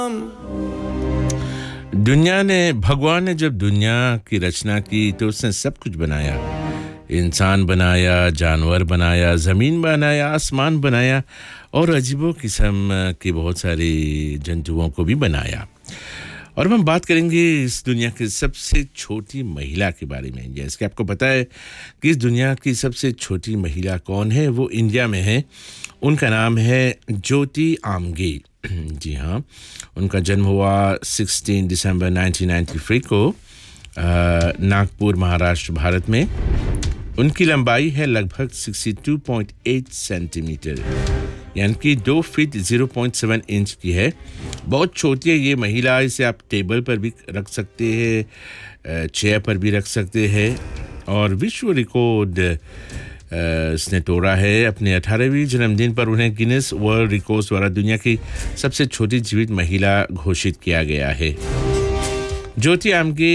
भगवान ने जब दुनिया की रचना की तो उसने सब कुछ बनाया। इंसान बनाया, जानवर बनाया, ज़मीन बनाया, आसमान बनाया और अजीबो किस्म के बहुत सारे जंतुओं को भी बनाया। और हम बात करेंगे इस दुनिया की सबसे छोटी महिला के बारे में। जैसे कि आपको पता है कि इस दुनिया की सबसे छोटी महिला कौन है, वो इंडिया में है। उनका नाम है ज्योति आमगे। जी हाँ, उनका जन्म हुआ 16 दिसंबर 1993 को नागपुर, महाराष्ट्र, भारत में। उनकी लंबाई है लगभग 62.8 सेंटीमीटर, यानी कि 2 फीट 0.7 इंच की है। बहुत छोटी है ये महिला। इसे आप टेबल पर भी रख सकते हैं, चेयर पर भी रख सकते हैं। और विश्व रिकॉर्ड इसने तोड़ा है। अपने 18वें जन्मदिन पर उन्हें गिनीज वर्ल्ड रिकॉर्ड्स द्वारा दुनिया की सबसे छोटी जीवित महिला घोषित किया गया है। ज्योति आमगे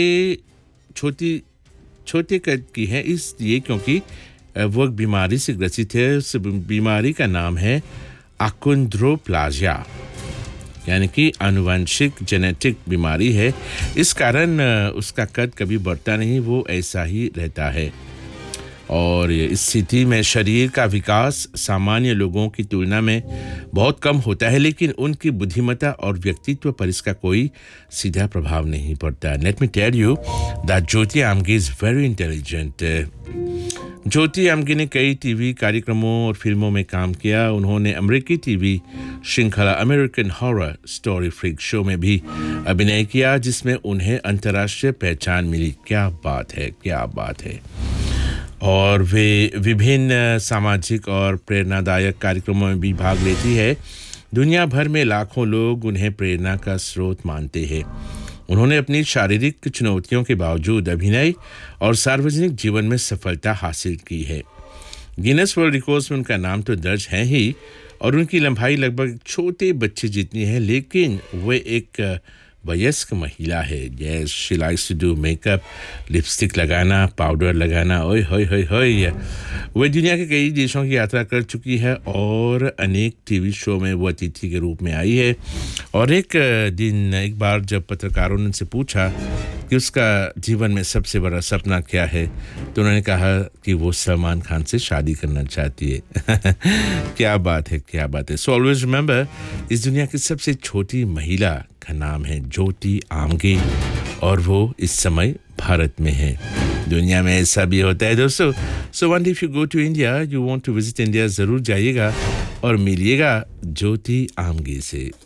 छोटे कद की है इसलिए क्योंकि वो एक बीमारी से ग्रसित है। उस बीमारी का नाम है अकोंड्रोप्लाजिया, यानी कि आनुवंशिक जेनेटिक बीमारी है। इस कारण उसका कद कभी बढ़ता नहीं, वो ऐसा ही रहता है। और इस स्थिति में शरीर का विकास सामान्य लोगों की तुलना में बहुत कम होता है, लेकिन उनकी बुद्धिमत्ता और व्यक्तित्व पर इसका कोई सीधा प्रभाव नहीं पड़ता। Let me tell you that ज्योति आमगे इज वेरी इंटेलिजेंट। ज्योति आमगे ने कई टीवी कार्यक्रमों और फिल्मों में काम किया। उन्होंने अमेरिकी टीवी श्रृंखला American horror story freak show में भी अभिनय किया, जिसमें उन्हें अंतर्राष्ट्रीय पहचान मिली। क्या बात है, क्या बात है। और वे विभिन्न सामाजिक और प्रेरणादायक कार्यक्रमों में भी भाग लेती है। दुनिया भर में लाखों लोग उन्हें प्रेरणा का स्रोत मानते हैं। उन्होंने अपनी शारीरिक चुनौतियों के बावजूद अभिनय और सार्वजनिक जीवन में सफलता हासिल की है। गिनीज वर्ल्ड रिकॉर्ड्स में उनका नाम तो दर्ज है ही, और उनकी लंबाई लगभग छोटे बच्चे जितनी है, लेकिन वे एक वयस्क महिला है। Yes, she likes to do makeup, lipstick लगाना, पाउडर लगाना। ओए होय होय होय। वह दुनिया के कई देशों की यात्रा कर चुकी है और अनेक टीवी शो में वो अतिथि के रूप में आई है। और एक बार जब पत्रकारों ने उनसे पूछा कि उसका जीवन में सबसे बड़ा सपना क्या है, तो उन्होंने कहा कि वो सलमान खान से शादी करना चाहती है। क्या बात है, क्या बात है। सो ऑलवेज रिमेंबर, इस दुनिया की सबसे छोटी महिला का नाम है ज्योति आमगे और वो इस समय भारत में है। दुनिया में ऐसा भी होता है दोस्तों। So one day if you go to India, you want to visit India, ज़रूर जाइएगा और मिलिएगा ज्योति आमगे से।